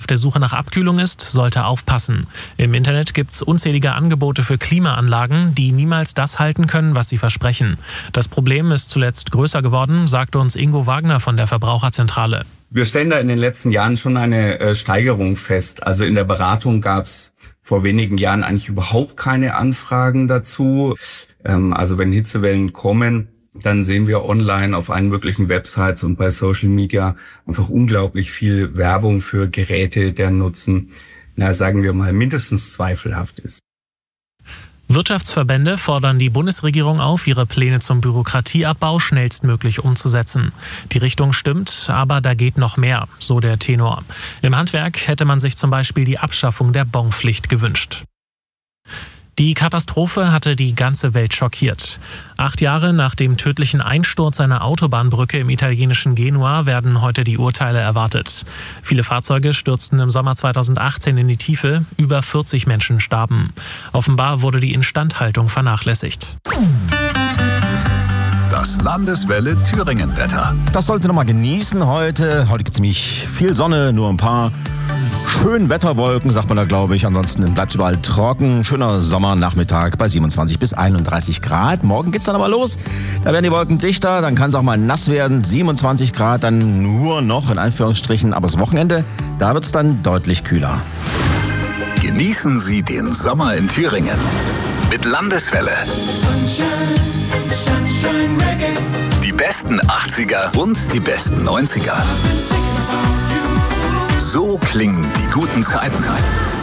der Suche nach Abkühlung ist, sollte aufpassen. Im Internet gibt es unzählige Angebote für Klimaanlagen, die niemals das halten können, was sie versprechen. Das Problem ist zuletzt größer geworden, sagte uns Ingo Wagner von der Verbraucherzentrale. Wir stellen da in den letzten Jahren schon eine Steigerung fest. Also in der Beratung gab es vor wenigen Jahren eigentlich überhaupt keine Anfragen dazu. Also wenn Hitzewellen kommen, dann sehen wir online auf allen möglichen Websites und bei Social Media einfach unglaublich viel Werbung für Geräte, deren Nutzen, sagen wir mal, mindestens zweifelhaft ist. Wirtschaftsverbände fordern die Bundesregierung auf, ihre Pläne zum Bürokratieabbau schnellstmöglich umzusetzen. Die Richtung stimmt, aber da geht noch mehr, so der Tenor. Im Handwerk hätte man sich zum Beispiel die Abschaffung der Bonpflicht gewünscht. Die Katastrophe hatte die ganze Welt schockiert. 8 Jahre nach dem tödlichen Einsturz einer Autobahnbrücke im italienischen Genua werden heute die Urteile erwartet. Viele Fahrzeuge stürzten im Sommer 2018 in die Tiefe, über 40 Menschen starben. Offenbar wurde die Instandhaltung vernachlässigt. Das Landeswelle Thüringen-Wetter. Das sollten Sie noch mal genießen heute. Heute gibt es ziemlich viel Sonne, nur ein paar schönen Wetterwolken, sagt man da, glaube ich. Ansonsten bleibt es überall trocken. Schöner Sommernachmittag bei 27 bis 31 Grad. Morgen geht's dann aber los. Da werden die Wolken dichter, dann kann es auch mal nass werden. 27 Grad dann nur noch, in Anführungsstrichen. Aber das Wochenende, da wird es dann deutlich kühler. Genießen Sie den Sommer in Thüringen mit Landeswelle. Die besten 80er und die besten 90er. So klingen die guten Zeiten.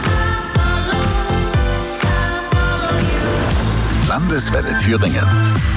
Landeswelle Thüringen.